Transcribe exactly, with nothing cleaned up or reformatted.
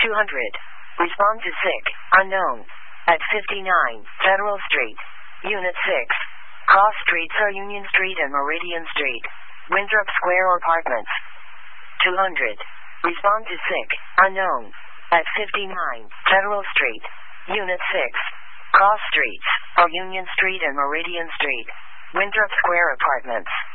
two hundred. Respond to sick, unknown. At fifty-nine, Federal Street. Unit six. Cross Streets are Union Street and Meridian Street. Winthrop Square Apartments. two hundred. Respond to sick, unknown. At fifty-nine, Federal Street. Unit six. Cross Streets are Union Street and Meridian Street. Winthrop Square Apartments.